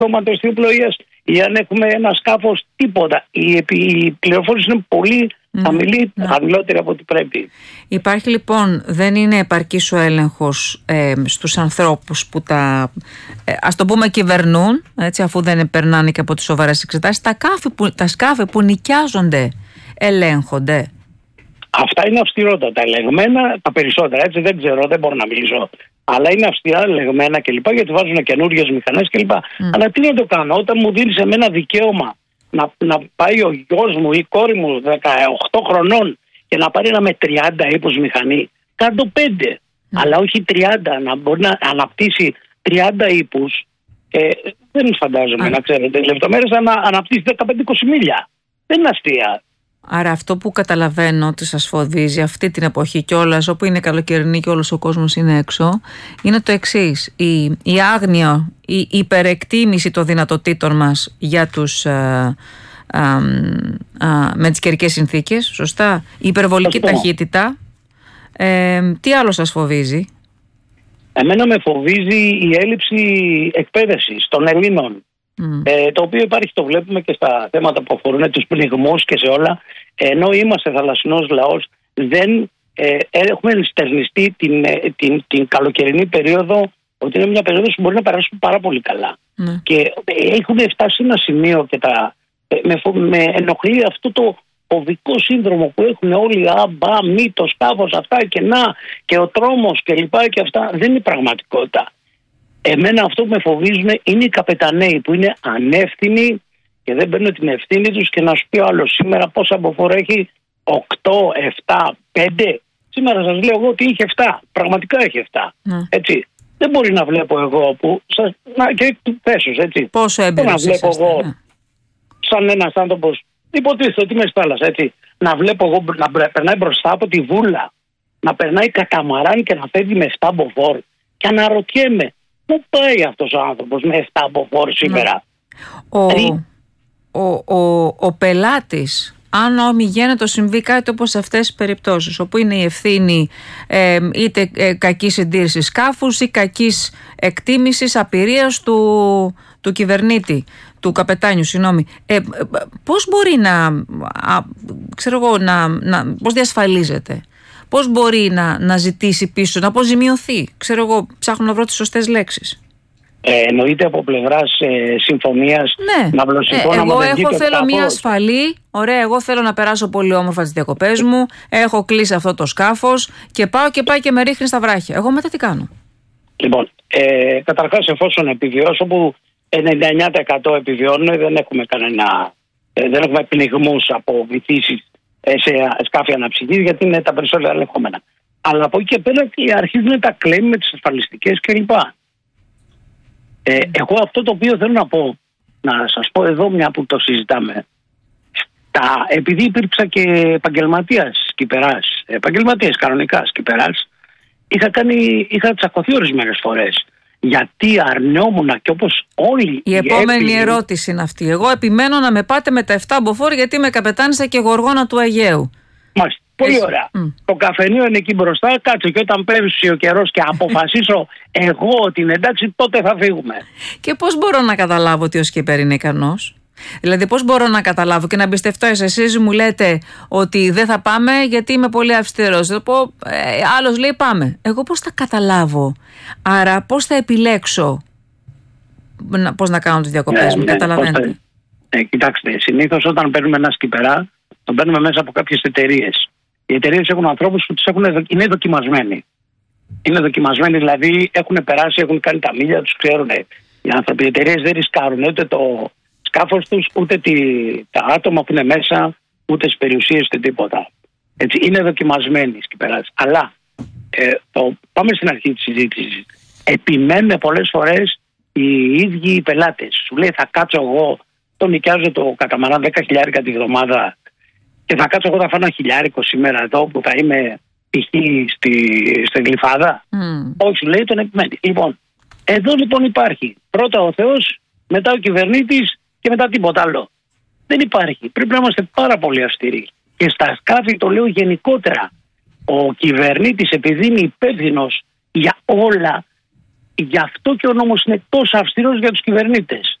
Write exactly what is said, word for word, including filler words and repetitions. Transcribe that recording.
πτώματος ναυπηγείας ή αν έχουμε ένα σκάφος, τίποτα. Η, η πληροφόρηση είναι πολύ χαμηλή, mm. χαμηλότερη από ό,τι πρέπει. Υπάρχει λοιπόν, δεν είναι επαρκής ο έλεγχος ε, στους ανθρώπους που τα, ε, ας το πούμε, κυβερνούν, έτσι, αφού δεν περνάνε και από τις σοβαρές εξετάσεις. Τα, που, τα σκάφη που νοικιάζονται ελέγχονται? Αυτά είναι αυστηρότατα ελεγμένα, τα περισσότερα, έτσι, δεν ξέρω, δεν μπορώ να μιλήσω. Αλλά είναι αυστηρά ελεγμένα κλπ. Γιατί βάζουν καινούριες μηχανές κλπ. Mm. Αλλά τι να το κάνω, όταν μου δίνεις εμένα δικαίωμα να, να πάει ο γιος μου ή η κόρη μου δεκαοκτώ χρονών και να πάρει ένα με τριάντα ύπους μηχανή, κάτω πέντε. Mm. Αλλά όχι τριάντα, να μπορεί να αναπτύσσει τριάντα ύπους. Ε, δεν φαντάζομαι mm. να ξέρετε λεπτομέρειες, να αναπτύσσει δεκαπέντε είκοσι μίλια. Δεν είναι αστεία. Άρα αυτό που καταλαβαίνω ότι σας φοβίζει αυτή την εποχή κιόλας, όπου είναι καλοκαιρινή και όλος ο κόσμος είναι έξω, είναι το εξής: η, η άγνοια, η υπερεκτίμηση των δυνατοτήτων μας για τους, α, α, α, με τις καιρικές συνθήκες, σωστά, η υπερβολική Σωστό. ταχύτητα. Ε, τι άλλο σας φοβίζει? Εμένα με φοβίζει η έλλειψη εκπαίδευσης των Ελλήνων. Mm. Ε, το οποίο υπάρχει, το βλέπουμε και στα θέματα που αφορούν τους πνιγμούς και σε όλα. Ενώ είμαστε θαλασσινός λαός, δεν ε, έχουμε στερνιστεί την, την, την, την καλοκαιρινή περίοδο, ότι είναι μια περίοδος που μπορεί να περάσουν πάρα πολύ καλά. Mm. Και έχουν φτάσει σε ένα σημείο και τα, με, με ενοχλεί αυτό το οδικό σύνδρομο που έχουν όλοι. Α, μπα, μη, το σκάφος, αυτά και να, και ο τρόμος και λοιπά και αυτά. Δεν είναι πραγματικότητα. Εμένα αυτό που με φοβίζουν είναι οι καπεταναίοι που είναι ανεύθυνοι και δεν παίρνουν την ευθύνη τους. Και να σου πει ο άλλος σήμερα πόσα μποφόρ έχει, οκτώ, επτά, πέντε. Σήμερα σας λέω εγώ ότι είχε επτά. Πραγματικά έχει επτά. Mm. Έτσι. Δεν μπορεί να βλέπω εγώ που. Σας, να, και θέσους, έτσι. Πόσο έμπειρος να βλέπω είσαστε, εγώ ναι. σαν ένας άνθρωπος. Υποτίθεται ότι είμαι στη θάλασσα, έτσι. Να βλέπω εγώ να περνάει μπροστά από τη βούλα. Να περνάει καταμαράν και να φεύγει με επτά μποφόρ. Και αναρωτιέμαι. Πού πάει αυτός ο άνθρωπος με επτά μποφόρ σήμερα? Ο, ο, ο, ο πελάτης, αν ομιγένετο συμβεί κάτι όπως αυτές τις περιπτώσεις, όπου είναι η ευθύνη ε, είτε ε, κακής συντήρησης σκάφους ή κακής εκτίμησης απειρίας του, του κυβερνήτη, του καπετάνιου, συγγνώμη, ε, πώς μπορεί να, α, ξέρω εγώ, να, να, πώς διασφαλίζεται? Πώς μπορεί να, να ζητήσει πίσω, να αποζημιωθεί? Ξέρω εγώ, ψάχνω να βρω τις σωστές λέξεις. Ε, εννοείται από πλευράς ε, συμφωνίας, ναι. να βλωσιθώ, ε, να εγώ έχω, θέλω σκάφος. Μια ασφαλή, ωραία, εγώ θέλω να περάσω πολύ όμορφα τις διακοπές μου, έχω κλείσει αυτό το σκάφος και πάω και πάει και με ρίχνει στα βράχια. Εγώ μετά τι κάνω? Λοιπόν, ε, καταρχάς εφόσον επιβιώσω, που ενενήντα εννιά τοις εκατό επιβιώνουν, δεν έχουμε κανένα, ε, δεν έχουμε πνιγμούς από βυθίσεις σε σκάφη αναψυχής, γιατί είναι τα περισσότερα ελεγχόμενα. Αλλά από εκεί και πέρα αρχίζουν τα κλέμ με τις ασφαλιστικές κλπ. Ε, εγώ αυτό το οποίο θέλω να πω, να σας πω εδώ μια που το συζητάμε, τα, επειδή υπήρξα και επαγγελματίας σκυπεράς, επαγγελματίας κανονικά σκυπεράς, είχα, κάνει, είχα τσακωθεί ορισμένες φορές. Γιατί αρνιόμουν και όπως όλοι. Η επόμενη έπι... ερώτηση είναι αυτή. Εγώ επιμένω να με πάτε με τα επτά μποφόρ, γιατί με καπετάνισα και γοργόνα του Αιγαίου. Μάλιστα. Πολύ Εσύ. ωραία. Mm. Το καφενείο είναι εκεί μπροστά. Κάτσω και όταν πέσει ο καιρός και αποφασίσω εγώ ότι είναι εντάξει, τότε θα φύγουμε. Και πώς μπορώ να καταλάβω ότι ο σκύπερ είναι ικανός? Δηλαδή, πώς μπορώ να καταλάβω και να εμπιστευτώ? Εσείς μου λέτε ότι δεν θα πάμε γιατί είμαι πολύ αυστηρός. Θα πω, ε, άλλος λέει πάμε. Εγώ πώς θα καταλάβω? Άρα, πώς θα επιλέξω να, πώς να κάνω τις διακοπές ναι, μου? ναι, Καταλαβαίνετε. Ε, κοιτάξτε, συνήθως όταν παίρνουμε ένα σκυπερά, τον παίρνουμε μέσα από κάποιες εταιρείες. Οι εταιρείες έχουν ανθρώπους που τους έχουν, είναι δοκιμασμένοι. Είναι δοκιμασμένοι, δηλαδή έχουν περάσει, έχουν κάνει τα μίλια τους, ξέρουν. Οι άνθρωποι, οι εταιρείες δεν ρισκάρουν ούτε το σκάφος τους, ούτε τη, τα άτομα που είναι μέσα, ούτε τις περιουσίες, ούτε τίποτα. Έτσι, είναι δοκιμασμένοι οι σκυπεράς. Αλλά ε, το, πάμε στην αρχή της συζήτησης. Επιμένουν πολλές φορές οι ίδιοι οι πελάτες. Σου λέει θα κάτσω εγώ, το νοικιάζω το καταμαράν δέκα χιλιάρικα τη βδομάδα και θα κάτσω εγώ, θα φάω ένα χιλιάρικο σήμερα εδώ που θα είμαι π.χ. στη, στην Γλυφάδα. Mm. Όχι, σου λέει, τον επιμένει. Λοιπόν, εδώ λοιπόν υπάρχει πρώτα ο Θεός, μετά ο κυβερνήτης και μετά τίποτα άλλο. Δεν υπάρχει. Πρέπει να είμαστε πάρα πολύ αυστηροί. Και στα σκάφη το λέω γενικότερα. Ο κυβερνήτης, επειδή είναι υπεύθυνος για όλα, γι' αυτό και ο νόμος είναι τόσο αυστηρός για τους κυβερνήτες.